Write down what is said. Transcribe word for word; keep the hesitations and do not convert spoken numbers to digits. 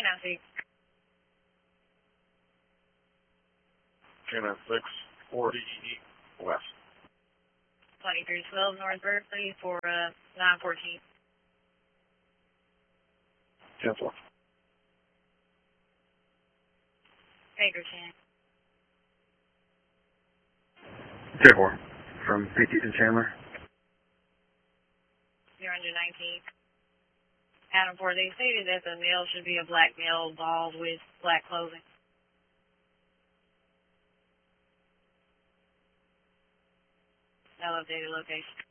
nine six. two nine six, forty West. twenty-three twelve North Berkeley for uh, nine fourteen. ten four. Bakerton. ten four. From fiftieth and Chandler. zero nineteen. Adam four, they stated that the male should be a black male, bald with black clothing. No updated location.